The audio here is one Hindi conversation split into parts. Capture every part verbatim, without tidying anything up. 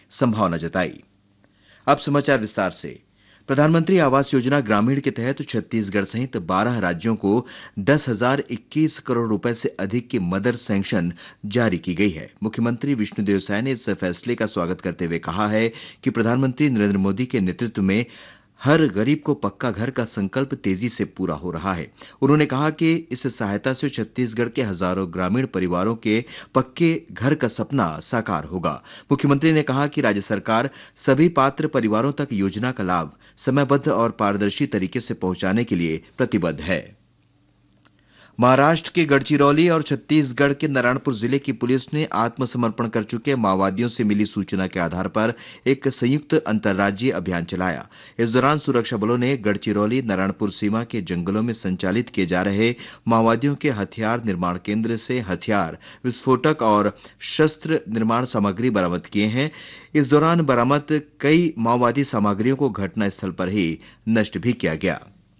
संभावना जताई। अब समाचार विस्तार से। प्रधानमंत्री आवास योजना ग्रामीण के तहत छत्तीसगढ़ सहित बारह राज्यों को दस हजार इक्कीस करोड़ रुपए से अधिक की मदद सैंक्शन जारी की गई है। मुख्यमंत्री विष्णुदेव साय ने इस फैसले का स्वागत करते हुए कहा है कि प्रधानमंत्री नरेंद्र मोदी के नेतृत्व में हर गरीब को पक्का घर का संकल्प तेजी से पूरा हो रहा है। उन्होंने कहा कि इस सहायता से छत्तीसगढ़ के हजारों ग्रामीण परिवारों के पक्के घर का सपना साकार होगा। मुख्यमंत्री ने कहा कि राज्य सरकार सभी पात्र परिवारों तक योजना का लाभ समयबद्ध और पारदर्शी तरीके से पहुंचाने के लिए प्रतिबद्ध है। महाराष्ट्र के गढ़चिरौली और छत्तीसगढ़ के नारायणपुर जिले की पुलिस ने आत्मसमर्पण कर चुके माओवादियों से मिली सूचना के आधार पर एक संयुक्त अंतर्राज्यीय अभियान चलाया। इस दौरान सुरक्षा बलों ने गढ़चिरौली नारायणपुर सीमा के जंगलों में संचालित किए जा रहे माओवादियों के हथियार निर्माण केंद्र से हथियार, विस्फोटक और शस्त्र निर्माण सामग्री बरामद किए हैं। इस दौरान बरामद कई माओवादी सामग्रियों को घटनास्थल पर ही नष्ट भी किया गया।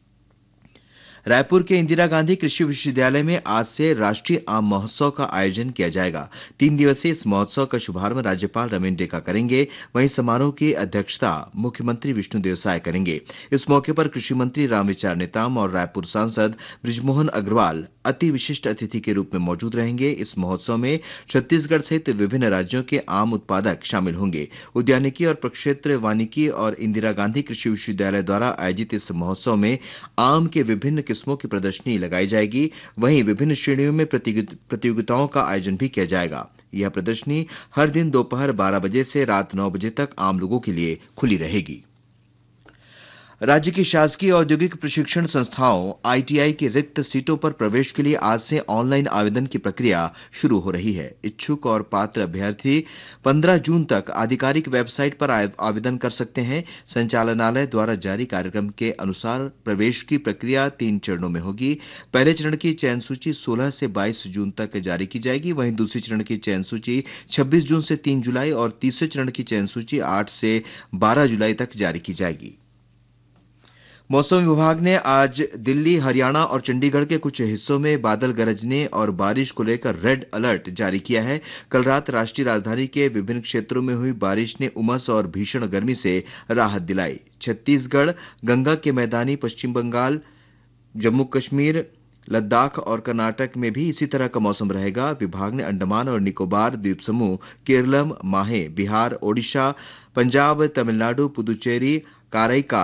रायपुर के इंदिरा गांधी कृषि विश्वविद्यालय में आज से राष्ट्रीय आम महोत्सव का आयोजन किया जाएगा। तीन दिवसीय इस महोत्सव का शुभारंभ राज्यपाल रमेश डेका करेंगे। वहीं समारोह की अध्यक्षता मुख्यमंत्री विष्णुदेव साय करेंगे। इस मौके पर कृषि मंत्री रामविचार नेताम और रायपुर सांसद बृजमोहन अग्रवाल अति विशिष्ट अतिथि के रूप में मौजूद रहेंगे। इस महोत्सव में छत्तीसगढ़ सहित विभिन्न राज्यों के आम उत्पादक शामिल होंगे। उद्यानिकी और प्रक्षेत्र वानिकी और इंदिरा गांधी कृषि विश्वविद्यालय द्वारा आयोजित इस महोत्सव में आम के विभिन्न किस्मों की प्रदर्शनी लगाई जाएगी। वहीं विभिन्न श्रेणियों में प्रतियोगिताओं का आयोजन भी किया जाएगा। यह प्रदर्शनी हर दिन दोपहर बारह बजे से रात नौ बजे तक आम लोगों के लिए खुली रहेगी। राज्य की शासकीय औद्योगिक प्रशिक्षण संस्थाओं आईटीआई की रिक्त सीटों पर प्रवेश के लिए आज से ऑनलाइन आवेदन की प्रक्रिया शुरू हो रही है। इच्छुक और पात्र अभ्यर्थी पंद्रह जून तक आधिकारिक वेबसाइट पर आवेदन कर सकते हैं। संचालनालय द्वारा जारी कार्यक्रम के अनुसार प्रवेश की प्रक्रिया तीन चरणों में होगी। पहले चरण की चयन सूची सोलह से बाईस जून तक जारी की जाएगी। वहीं दूसरे चरण की चयन सूची छब्बीस जून से तीन जुलाई और तीसरे चरण की चयन सूची आठ से बारह जुलाई तक जारी की जाएगी। मौसम विभाग ने आज दिल्ली, हरियाणा और चंडीगढ़ के कुछ हिस्सों में बादल गरजने और बारिश को लेकर रेड अलर्ट जारी किया है। कल रात राष्ट्रीय राजधानी के विभिन्न क्षेत्रों में हुई बारिश ने उमस और भीषण गर्मी से राहत दिलाई। छत्तीसगढ़, गंगा के मैदानी पश्चिम बंगाल, जम्मू कश्मीर, लद्दाख और कर्नाटक में भी इसी तरह का मौसम रहेगा। विभाग ने अंडमान और निकोबार द्वीप समूह, केरलम, माहे, बिहार, ओडिशा, पंजाब, तमिलनाडु, पुदुचेरी, काराईकाल